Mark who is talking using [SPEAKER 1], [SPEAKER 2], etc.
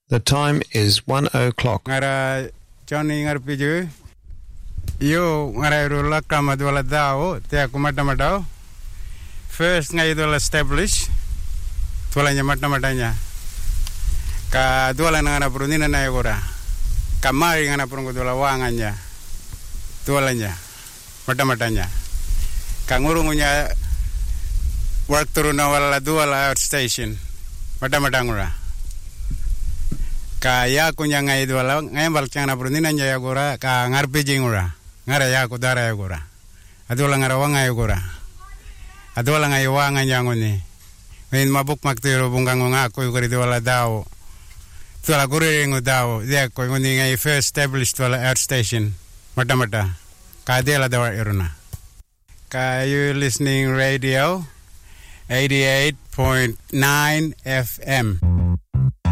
[SPEAKER 1] The time is 1:00.
[SPEAKER 2] Ngara Johnny ngar piju. Yo ngara rula kama dwala dao te aku mata-mata. First ngai dwala establish. Dwalanya mata-matanya. Ka dwala ngana perundina na yagora. Kamari ngana perunggu dwala wanganya. Dwalanya mata-matanya. Ka ngurungunya work turuna wala dwala outstation. Mata-mata ngura. Ka ya kunya ngai dwala ngai balcang na perundina nya yagora ka ngarpi jingura. Ngara ya ku dara yagora. Adola ngara wanga yagora. Adola ngai wanga nyangoni. Ngain mabuk maktiro bungang ngaku yugori dwala dao. Dwala guringu dao. Dia ko ngoni ngai first established dwala air station. Mata-mata. Ka dela dawa iruna. Ka you listening radio 88.9 FM.